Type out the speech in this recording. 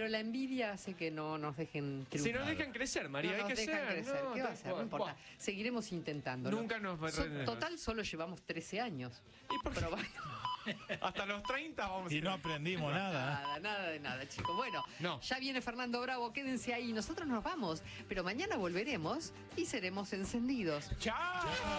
Pero la envidia hace que no nos dejen triunfar. Si nos dejan crecer, María, No hay nos que dejan ser. crecer. No, ¿Qué va a ser? No importa. Buah. Seguiremos intentándolo. Nunca nos Total, solo llevamos 13 años. ¿Y por qué? Probando. Hasta los 30 vamos a Y no aprendimos nada. Nada de nada, chicos. Bueno, No. ya viene Fernando Bravo, quédense ahí. Nosotros nos vamos, pero mañana volveremos y seremos encendidos. ¡Chao!